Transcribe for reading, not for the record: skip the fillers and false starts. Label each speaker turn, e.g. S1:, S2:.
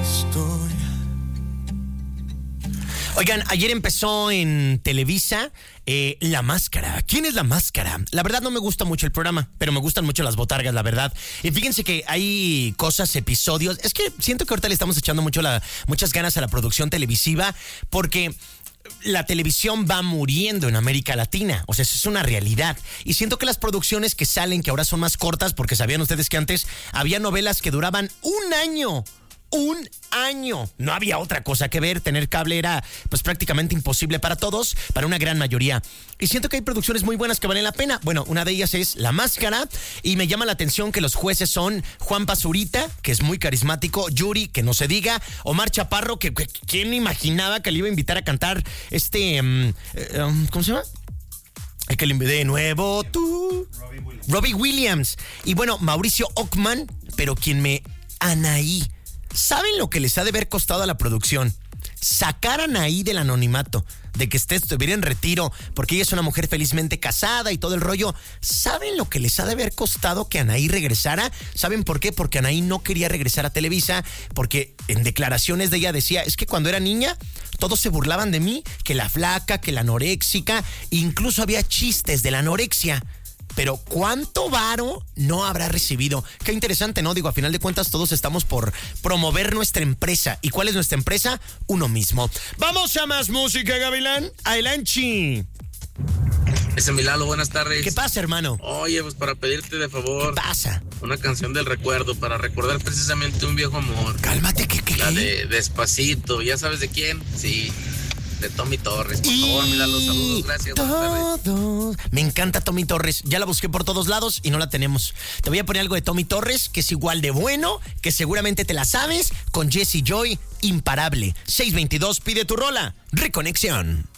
S1: Oigan, ayer empezó en Televisa La Máscara. ¿Quién es La Máscara? La verdad no me gusta mucho el programa, pero me gustan mucho las botargas, la verdad. Y fíjense que hay cosas, episodios. Es que siento que ahorita le estamos echando muchas ganas a la producción televisiva porque la televisión va muriendo en América Latina. O sea, eso es una realidad. Y siento que las producciones que salen, que ahora son más cortas, porque sabían ustedes que antes había novelas que duraban un año. Un año. No había otra cosa que ver. Tener cable era pues prácticamente imposible para todos, para una gran mayoría. Y siento que hay producciones muy buenas que valen la pena. Bueno, una de ellas es La Máscara. Y me llama la atención que los jueces son Juan Pazurita, que es muy carismático, Yuri, que no se diga, Omar Chaparro, que ¿quién imaginaba que le iba a invitar a cantar ¿cómo se llama? El que le invité de nuevo, tú. Robbie Williams. Y bueno, Mauricio Ockman, pero Anaí. ¿Saben lo que les ha de haber costado a la producción? Sacar a Anaí del anonimato, de que estuviera en retiro, porque ella es una mujer felizmente casada y todo el rollo. ¿Saben lo que les ha de haber costado que Anaí regresara? ¿Saben por qué? Porque Anaí no quería regresar a Televisa, porque en declaraciones de ella decía, es que cuando era niña todos se burlaban de mí, que la flaca, que la anoréxica, incluso había chistes de la anorexia. Pero ¿cuánto varo no habrá recibido? Qué interesante, ¿no? Digo, a final de cuentas todos estamos por promover nuestra empresa. ¿Y cuál es nuestra empresa? Uno mismo. ¡Vamos a más música, Gavilán! ¡Adelante!
S2: Ese Milalo, buenas tardes.
S1: ¿Qué pasa, hermano?
S2: Oye, pues para pedirte de favor.
S1: ¿Qué pasa?
S2: Una canción del recuerdo para recordar precisamente un viejo amor.
S1: Cálmate, ¿qué?
S2: La de Despacito, ¿ya sabes de quién? Sí. De Tommy Torres, por favor, Milalo, saludos, gracias.
S1: Todos. Me encanta Tommy Torres, ya la busqué por todos lados y no la tenemos. Te voy a poner algo de Tommy Torres, que es igual de bueno, que seguramente te la sabes, con Jesse Joy, Imparable. 622, pide tu rola, Reconexión.